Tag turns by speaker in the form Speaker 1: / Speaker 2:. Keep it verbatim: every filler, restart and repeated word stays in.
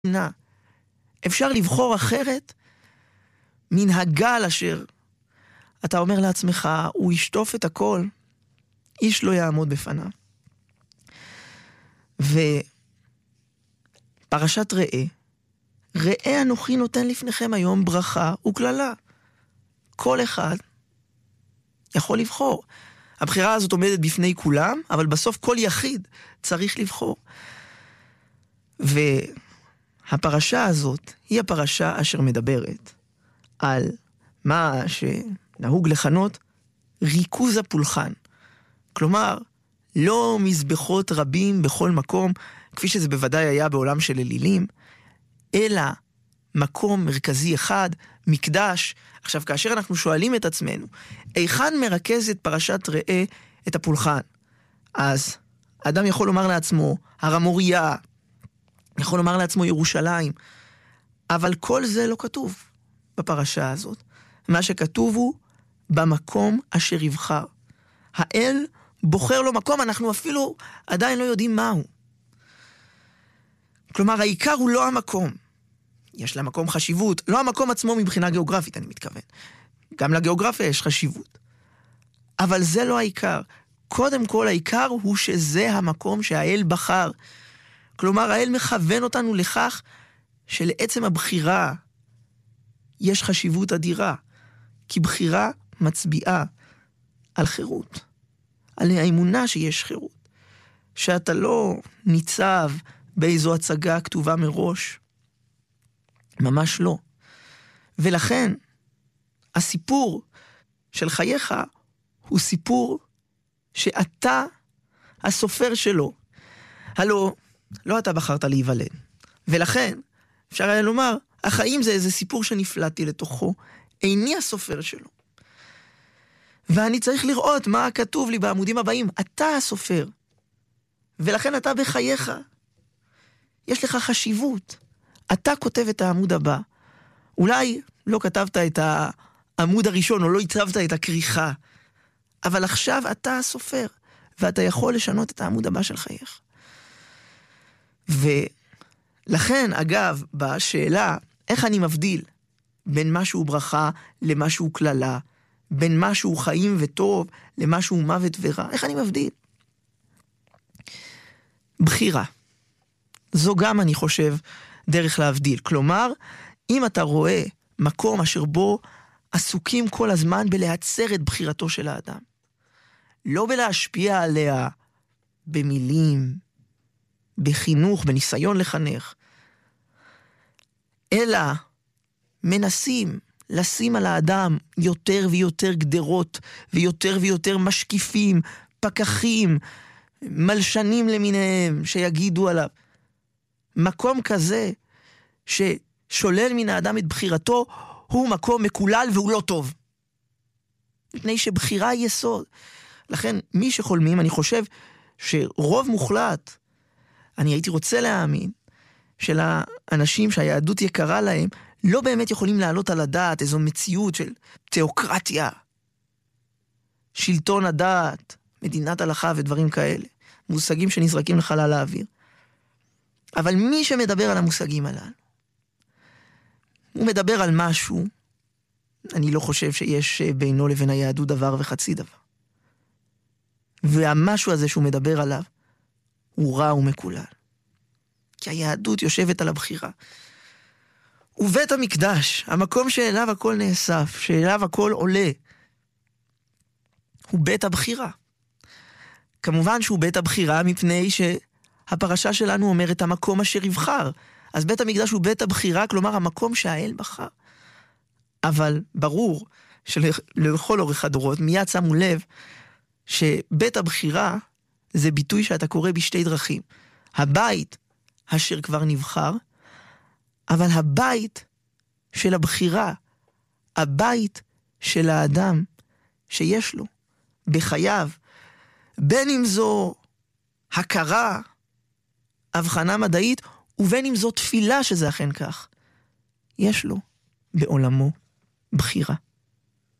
Speaker 1: אפשר לבחור אחרת מן הגל אשר אתה אומר לעצמך, הוא ישטוף את הכל, איש לא יעמוד בפניו. ופרשת ראה, ראה אנוכי נותן לפניכם היום ברכה וכללה. כל אחד יכול לבחור. הבחירה הזאת עומדת בפני כולם, אבל בסוף כל יחיד צריך לבחור. והפרשה הזאת היא הפרשה אשר מדברת על מה שנהוג לכנות ריכוז הפולחן. כלומר, לא מזבחות רבים בכל מקום, כפי שזה בוודאי היה בעולם של אלילים, אלא מקום מרכזי אחד, מקדש. עכשיו, כאשר אנחנו שואלים את עצמנו, היכן מרכזת פרשת ראה את הפולחן? אז האדם יכול לומר לעצמו, הר המוריה, יכול לומר לעצמו ירושלים, אבל כל זה לא כתוב בפרשה הזאת. מה שכתוב הוא במקום אשר יבחר. האל בוחר לו מקום, אנחנו אפילו עדיין לא יודעים מהו. כלומר, העיקר הוא לא המקום. יש למקום חשיבות, לא המקום עצמו מבחינה גיאוגרפית, אני מתכוון. גם לגיאוגרפיה יש חשיבות. אבל זה לא העיקר. קודם כל, העיקר הוא שזה המקום שהאל בחר. כלומר, האל מכוון אותנו לכך שלעצם הבחירה יש חשיבות אדירה. כי בחירה מצביעה על חירות. על האמונה שיש חירות. שאתה לא ניצב באיזו הצגה כתובה מראש. ממש לא. ולכן, הסיפור של חייך הוא סיפור שאתה הסופר שלו. הלא, לא אתה בחרת להיוולד. ולכן, אפשר היה לומר, החיים זה איזה סיפור שנפלטתי לתוכו, איני הסופר שלו. ואני צריך לראות מה כתוב לי בעמודים הבאים. אתה הסופר. ולכן אתה בחייך. יש לך חשיבות. אתה כותב את העמוד הבא. אולי לא כתבת את העמוד הראשון, או לא הצבת את הכריכה. אבל עכשיו אתה הסופר, ואתה יכול לשנות את העמוד הבא של חייך. ולכן, אגב, בשאלה, איך אני מבדיל בין משהו ברכה למשהו כללה, בין משהו חיים וטוב למשהו מוות ורע, איך אני מבדיל? בחירה. זו גם, אני חושב, דרך להבדיל. כלומר, אם אתה רואה מקום אשר בו עסוקים כל הזמן בלהצר את בחירתו של האדם, לא בלהשפיע עליה במילים, בחינוך, בניסיון לחנך, אלא מנסים לשים על האדם יותר ויותר גדרות, ויותר ויותר משקיפים, פקחים, מלשנים למיניהם, שיגידו עליו. מקום כזה ששולל מן האדם את בחירתו, הוא מקום מקולל והוא לא טוב. מפני שבחירה היא יסוד. לכן, מי שחולמים, אני חושב שרוב מוחלט, אני הייתי רוצה להאמין, של האנשים שהיהדות יקרה להם, לא באמת יכולים לעלות על הדעת איזו מציאות של תיאוקרטיה, שלטון הדעת, מדינת הלכה ודברים כאלה. מושגים שנזרקים לחלל האוויר. אבל מי שמדבר על המושגים הללו, הוא מדבר על משהו, אני לא חושב שיש בינו לבין היהדות דבר וחצי דבר. והמשהו הזה שהוא מדבר עליו, הוא רע ומקולל. כי היהדות יושבת על הבחירה. ובית המקדש, המקום שאליו הכל נאסף, שאליו הכל עולה, הוא בית הבחירה. כמובן שהוא בית הבחירה מפני שהפרשה שלנו אומרת המקום אשר יבחר. אז בית המקדש הוא בית הבחירה, כלומר המקום שהאל בחר. אבל ברור שלכל אורך הדורות מיד שמו לב שבית הבחירה זה ביטוי שאתה קורא בשתי דרכים. הבית אשר כבר נבחר, אבל הבית של הבחירה, הבית של האדם שיש לו בחייו, בין אם זו הכרה, הבחנה מדעית, ובין אם זו תפילה שזה אכן כך, יש לו בעולמו בחירה.